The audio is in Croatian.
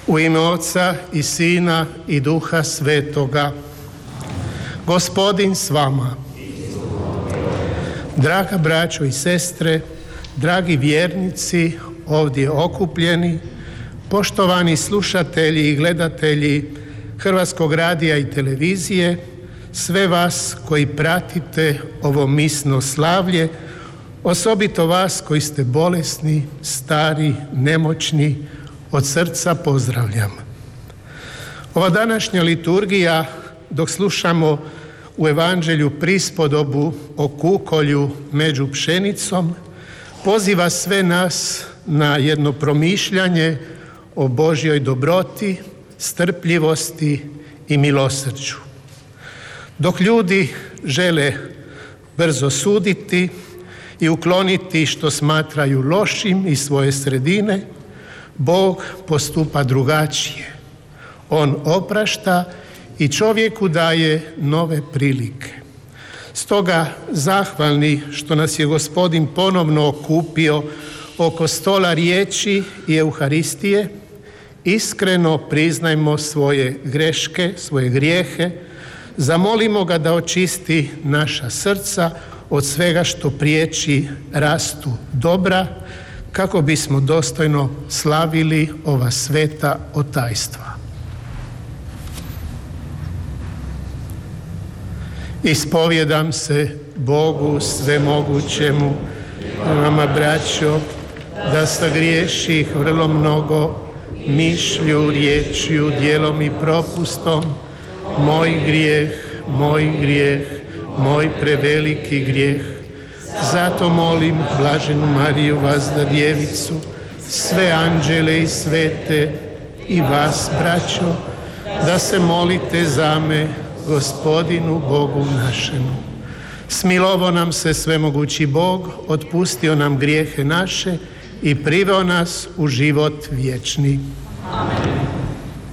U ime Oca i Sina i Duha Svetoga. Gospodin s vama. Draga braćo i sestre, dragi vjernici ovdje okupljeni, poštovani slušatelji i gledatelji Hrvatskog radija i televizije, sve vas koji pratite ovo misno slavlje, osobito vas koji ste bolesni, stari, nemoćni, od srca pozdravljam. Ova današnja liturgija, dok slušamo u Evanđelju prispodobu o kukolju među pšenicom, poziva sve nas na jedno promišljanje o Božjoj dobroti, strpljivosti i milosrđu. Dok ljudi žele brzo suditi i ukloniti što smatraju lošim iz svoje sredine, Bog postupa drugačije. On oprašta i čovjeku daje nove prilike. Stoga zahvalni što nas je Gospodin ponovno okupio oko stola riječi i Euharistije, iskreno priznajmo svoje greške, svoje grijehe, zamolimo ga da očisti naša srca od svega što priječi rastu dobra, kako bismo dostojno slavili ova sveta otajstva. Ispovjedam se Bogu svemogućemu, vama braćo, da sagriješih vrlo mnogo, mišlju, riječju, djelom i propustom, moj grijeh, moj preveliki grijeh. Zato molim Blaženu Mariju, Vazda Djevicu, sve anđele i svete i vas, braćo, da se molite za me Gospodinu Bogu našemu. Smilovao nam se svemogući Bog, otpustio nam grijehe naše i priveo nas u život vječni. Amen.